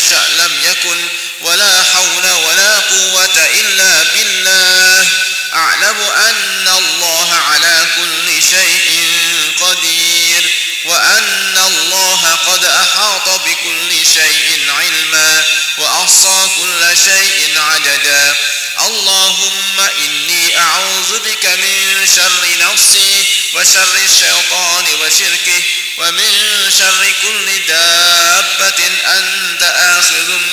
يشأ لم يكن ولا حول ولا قوة إلا بالله. أعلم أن الله على كل شيء قدير وأن الله قد أحاط بكل شيء علما وأحصى كل شيء عددا. اللهم إني أعوذ بك من شر نفسي وشر الشيطان وشركه ومن شر كل دابة أنت آخذ